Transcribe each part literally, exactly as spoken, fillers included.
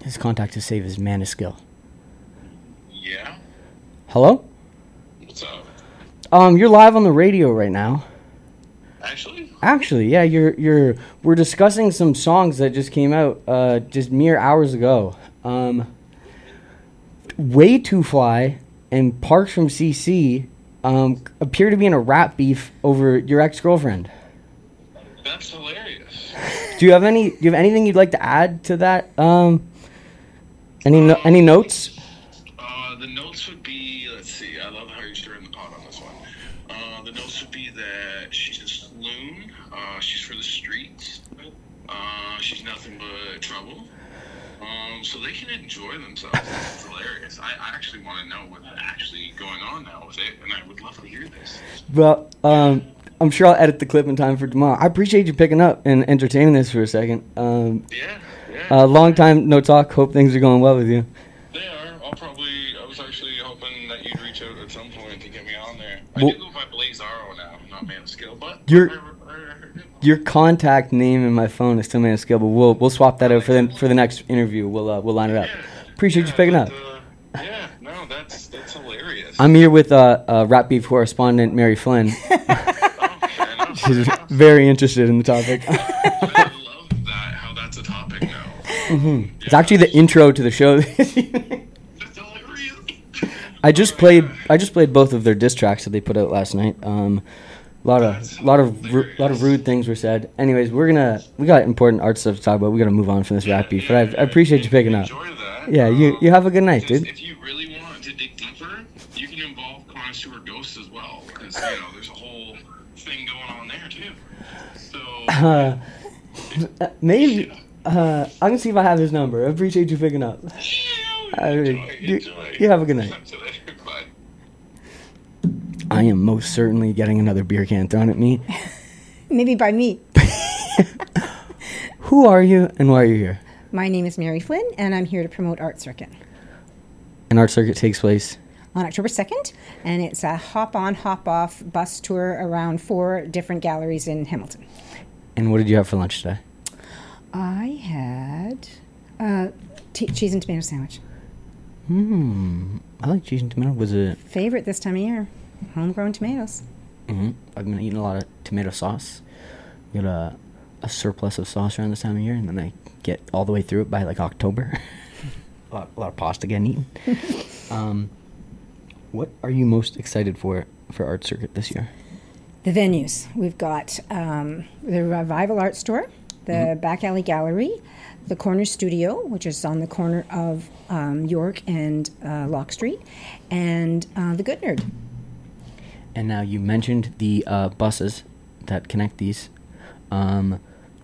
His contact to save is Maniskill. Yeah? Hello? What's up? Um, you're live on the radio right now. Actually? Actually, yeah, you're you're we're discussing some songs that just came out uh just mere hours ago. Um Way Too Fly and Parks from C C um appear to be in a rap beef over your ex-girlfriend. That's hilarious. Do you have any do you have anything you'd like to add to that? Um any no, any notes? Uh, the notes would be, let's see, I love how you're stirring the pot on this one. Uh, the notes would be that she's a saloon, uh, she's for the streets, uh, she's nothing but trouble. Um, so they can enjoy themselves. It's hilarious. I, I actually want to know what's actually going on now with it, and I would love to hear this. Well, um I'm sure I'll edit the clip in time for tomorrow. I appreciate you picking up and entertaining this for a second. Um Yeah, yeah. uh, long time no talk. Hope things are going well with you. They are. I'll probably, I was actually hoping that you'd reach out at some point to get me on there. Well, I do go by Blazaro now, not Maniskill, but... Your your contact name in my phone is still Maniskill, but we'll we'll swap that out for the for the next interview. We'll uh, we'll line it up. Yeah, Appreciate yeah, you picking but, up. Uh, yeah, no, that's that's hilarious. I'm here with uh, uh, Rap Beef correspondent Mary Flynn. Oh, fair enough, She's fair enough. very interested in the topic. I love that, how that's a topic now. Mm-hmm. It's actually the intro to the show. That's hilarious. I just played I just played both of their diss tracks that they put out last night. Um, a lot of lot of ru- lot of rude things were said. Anyways, we're gonna we got important art stuff to talk about. We gotta move on from this rap beef. But I, I appreciate you picking up. Enjoy that. Yeah, you you have a good night, Just, dude. if you really want to dig deeper, you can involve Connor Stewart Ghost as well, because you know there's a whole thing going on there too. So Uh, maybe uh, I can see if I have his number. I appreciate you picking up. I enjoy, mean, you, enjoy. you have a good night. Talk to you later. Bye. I am most certainly getting another beer can thrown at me. Maybe by me. Who are you and why are you here? My name is Mary Flynn, and I'm here to promote Art Circuit An art circuit takes place. on October second, and it's a hop-on, hop-off bus tour around four different galleries in Hamilton. And what did you have for lunch today? I had uh, t- cheese and tomato sandwich. Hmm. I like cheese and tomato. Was it? Favorite this time of year, homegrown tomatoes. Mm-hmm. I've been eating a lot of tomato sauce. We got a, a surplus of sauce around this time of year, and then I get all the way through it by like October. a, lot, a lot of pasta getting eaten. um, what are you most excited for for Art Circuit this year? The venues. We've got um, the Revival Art Store, the Mhm. Back Alley Gallery, the Corner Studio, which is on the corner of um, York and uh, Lock Street, and uh, the Good Nerd. And now you mentioned the uh, buses that connect these. Um,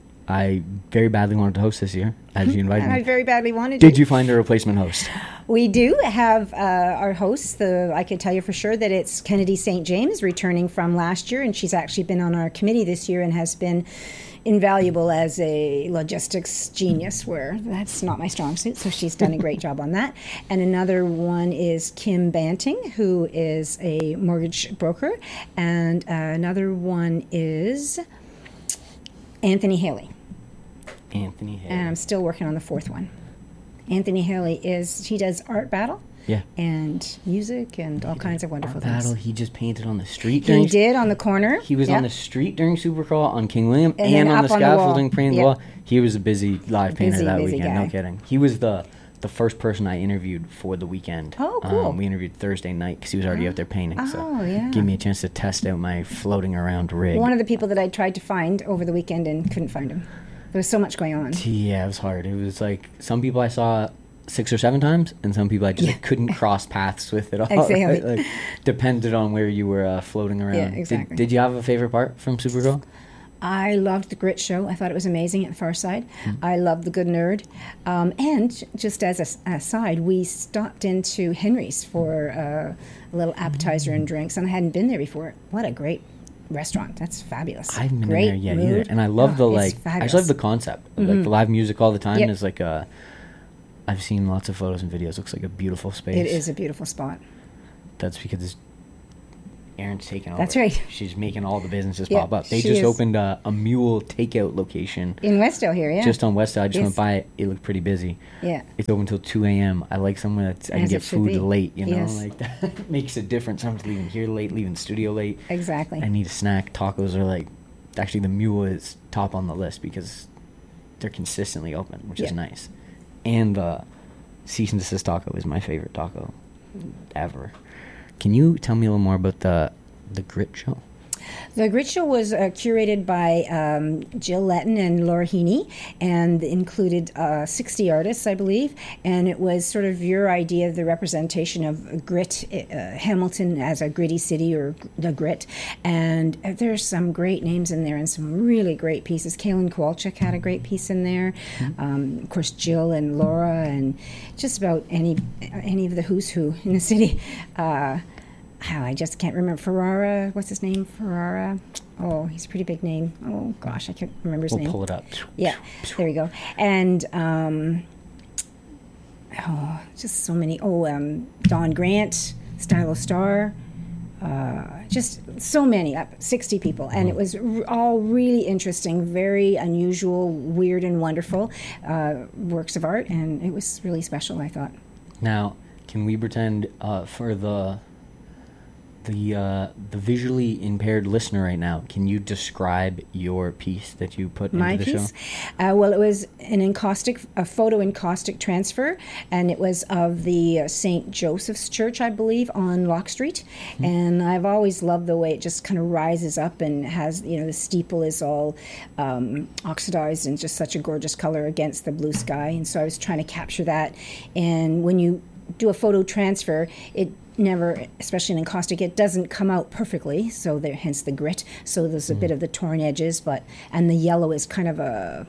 I very badly wanted to host this year, as you invited And I me. very badly wanted Did to. you find a replacement host? We do have uh, our hosts. The I can tell you for sure that it's Kennedy Saint James, returning from last year, and she's actually been on our committee this year and has been invaluable as a logistics genius, where that's not my strong suit, so she's done a great job on that. And another one is Kim Banting, who is a mortgage broker, and uh, another one is Anthony Haley. Anthony Haley. And I'm still working on the fourth one. Anthony Haley is, he does art battle Yeah. and music and all kinds of wonderful Art things. battle. He just painted on the street. He during- did on the corner. He was Yep. on the street during Supercrawl on King William And and, then on up the on the wall. scaffolding painting the Yep. wall. He was a busy live painter Busy, that busy weekend. guy. No kidding. He was the the first person I interviewed for the weekend. Oh, cool. Um, we interviewed Thursday night because he was already out there painting. So Oh, yeah. gave me a chance to test out my floating around rig. One of the people that I tried to find over the weekend and couldn't find him. There was so much going on. Yeah, it was hard. It was like some people I saw six or seven times, and some people I just Yeah. like, couldn't cross paths with at all. Exactly. right? Like, depended on where you were uh, floating around. Yeah, Did- exactly. Did, you have a favorite part from Supergirl? I loved the Grit Show. I thought it was amazing at the Far Side. Mm-hmm. I loved the Good Nerd. Um, and just as a s- aside, we stopped into Henry's for uh, a little appetizer and drinks, and I hadn't been there before. What a great restaurant. That's fabulous. I haven't been Great in there yet mood. either, and I love the Oh, it's like. I just fabulous. love the concept. Of, Like the live music all the time Yep. is like a. I've seen lots of photos and videos. Looks like a beautiful space. It is a beautiful spot. That's because Erin's taking over. That's right. She's making all the businesses Yeah, pop up. They she just is. opened a, a mule takeout location In Westdale here, yeah. just on Westdale. I just Yes. went by it. It looked pretty busy. Yeah. It's open until two a.m. I like somewhere that I can As get it should food be. late, you know? Yes. Like that makes a difference. I'm leaving here late, leaving the studio late. Exactly. I need a snack. Tacos are like, actually, the mule is top on the list because they're consistently open, which is Yeah. nice. And uh, Cease and Desist Taco is my favorite taco ever. Can you tell me a little more about the the Grit Show? The Grit Show was uh, curated by um, Jill Letton and Laura Heaney and included uh, sixty artists, I believe. And it was sort of your idea of the representation of grit, uh, Hamilton as a gritty city or the grit. And uh, there's some great names in there and some really great pieces. Kaylin Kowalczyk had a great piece in there. Mm-hmm. Um, of course, Jill and Laura and just about any any of the who's who in the city. Uh, Oh, I just can't remember. Ferrara, what's his name? Ferrara. Oh, he's a pretty big name. Oh, gosh, I can't remember his We'll name. pull it up. Yeah, there we go. And, um, oh, just so many. Oh, um, Don Grant, Stylo Star. Uh, just so many, up sixty people. And it was r- all really interesting, very unusual, weird, and wonderful uh, works of art. And it was really special, I thought. Now, can we pretend uh, for the the uh, the visually impaired listener right now? Can you describe your piece that you put My into the piece? show? Uh, well, it was an encaustic, a photo encaustic transfer, and it was of the uh, Saint Joseph's Church, I believe, on Lock Street. Mm-hmm. And I've always loved the way it just kind of rises up and has, you know, the steeple is all um, oxidized and just such a gorgeous color against the blue sky. And so I was trying to capture that. And when you do a photo transfer, it never, especially in encaustic, it doesn't come out perfectly, so there, hence the grit. So there's a mm. bit of the torn edges, but and the yellow is kind of a,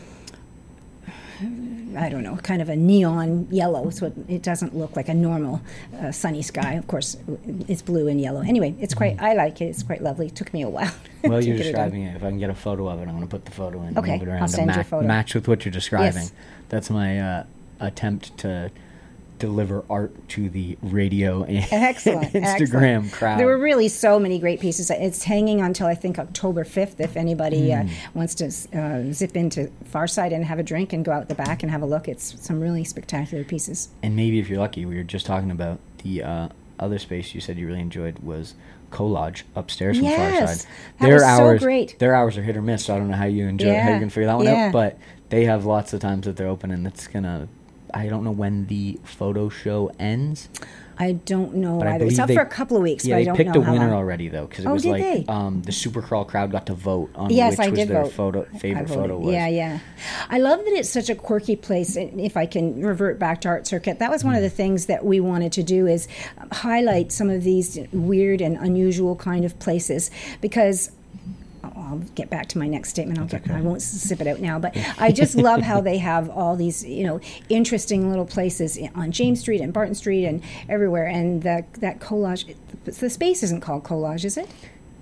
I don't know, kind of a neon yellow, so it, it doesn't look like a normal uh, sunny sky. Of course, it's blue and yellow. Anyway, it's quite, I like it. It's quite lovely. It took me a while. Well, you're describing it. If I can get a photo of it, I'm going to put the photo in okay, and move it around I'll send to you a ma- photo. match with what you're describing. Yes. That's my uh, attempt to deliver art to the radio and excellent, Instagram excellent. crowd. There were really so many great pieces. It's hanging until I think October fifth. If anybody mm. uh, wants to uh, zip into Farside and have a drink and go out the back and have a look, it's some really spectacular pieces. And maybe if you're lucky, we were just talking about the uh, other space you said you really enjoyed was Collage upstairs from yes, Farside. That their was hours, so great. Their hours are hit or miss, so I don't know how you enjoy yeah. how you can figure that one yeah. out. But they have lots of times that they're open, and it's gonna. I don't know when the photo show ends. I don't know But I either. It's up they- for a couple of weeks, Yeah, but I they don't picked know a how winner long. already though, because it Oh, was did like they? um, the Supercrawl crowd got to vote on Yes, which I was did their vote. photo I favorite voted. photo was. Yeah, yeah. I love that it's such a quirky place. And if I can revert back to Art Circuit, that was one Mm. of the things that we wanted to do is highlight some of these weird and unusual kind of places because. I'll get back to my next statement. I'll get, okay. I won't sip it out now, but I just love how they have all these, you know, interesting little places on James Street and Barton Street and everywhere. And that that collage, the space isn't called Collage, is it?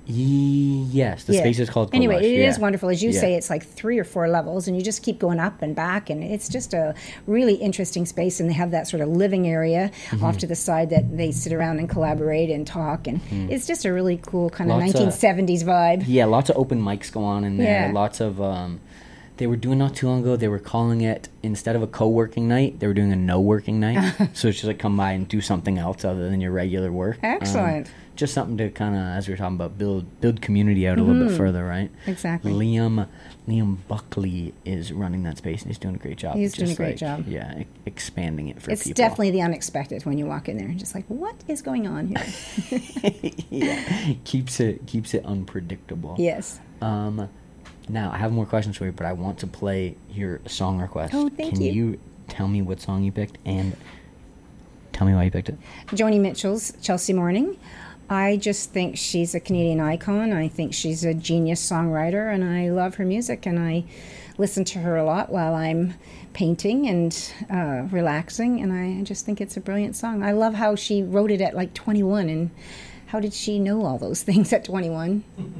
Yes, the Yeah. space is called Collage. Anyway, it yeah. is wonderful. As you Yeah. say, it's like three or four levels, and you just keep going up and back, and it's just a really interesting space. And they have that sort of living area Mm-hmm. off to the side that they sit around and collaborate and talk, and Mm. it's just a really cool kind of Lots of- nineteen seventies vibe. Yeah, lots of open mics go on in there. Yeah. Lots of. Um, they were doing not too long ago. They were calling it instead of a co-working night, they were doing a no-working night. So it's just like come by and do something else other than your regular work. Excellent. Um, just something to kind of, as we were talking about, build build community out a little bit further, right? Exactly. Liam Liam Buckley is running that space, and he's doing a great job. He's Just doing a great like, job. Yeah, e- expanding it for It's people. definitely the unexpected when you walk in there, and just like, what is going on here? yeah, keeps it keeps it unpredictable. Yes. Um, now I have more questions for you, but I want to play your song request. Oh, thank Can you. you tell me what song you picked and tell me why you picked it? Joni Mitchell's Chelsea Morning. I just think she's a Canadian icon. I think she's a genius songwriter, and I love her music, and I listen to her a lot while I'm painting and uh, relaxing, and I just think it's a brilliant song. I love how she wrote it at like twenty-one, and how did she know all those things at twenty-one?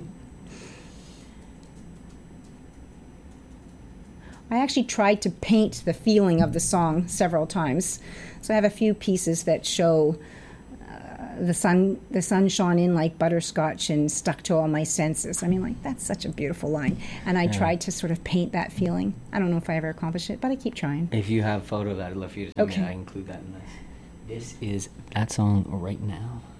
I actually tried to paint the feeling of the song several times, so I have a few pieces that show the sun the sun shone in like butterscotch and stuck to all my senses. I mean, like, that's such a beautiful line. And I Yeah. tried to sort of paint that feeling. I don't know if I ever accomplished it, but I keep trying. If you have a photo of that, I'd love for you to send Okay. me. I include that in this. This is that song right now.